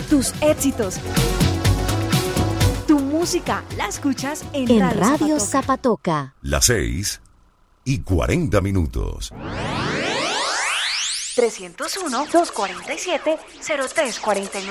tus éxitos. Tu música la escuchas en Radio Zapatoca. Las 6:40. 301-247-0349.